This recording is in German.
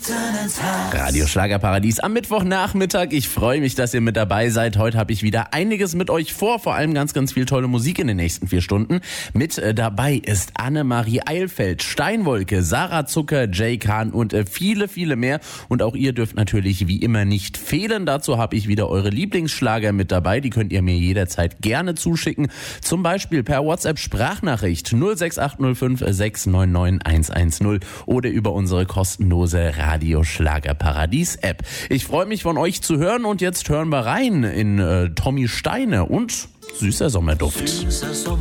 Radio Schlagerparadies am Mittwochnachmittag. Ich freue mich, dass ihr mit dabei seid. Heute habe ich wieder einiges mit euch vor. Vor allem ganz, ganz viel tolle Musik in den nächsten 4 Stunden. Mit dabei ist Annemarie Eilfeld, Steinwolke, Sarah Zucker, Jay Kahn und viele, viele mehr. Und auch ihr dürft natürlich wie immer nicht fehlen. Dazu habe ich wieder eure Lieblingsschlager mit dabei. Die könnt ihr mir jederzeit gerne zuschicken. Zum Beispiel per WhatsApp-Sprachnachricht 06805 699 110 oder über unsere kostenlose Radio Schlagerparadies App. Ich freue mich von euch zu hören und jetzt hören wir rein in Tommy Steine und Süßer Sommerduft. Süßer Sommerduft.